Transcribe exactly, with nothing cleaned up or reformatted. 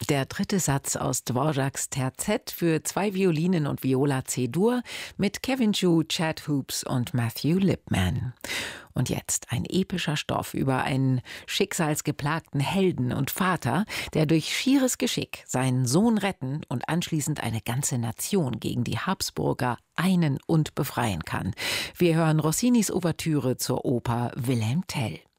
Der dritte Satz aus Dvořáks Terzett für zwei Violinen und Viola C-Dur mit Kevin Ju, Chad Hoops und Matthew Lipman. Und jetzt ein epischer Stoff über einen schicksalsgeplagten Helden und Vater, der durch schieres Geschick seinen Sohn retten und anschließend eine ganze Nation gegen die Habsburger einen und befreien kann. Wir hören Rossinis Ouvertüre zur Oper Wilhelm Tell.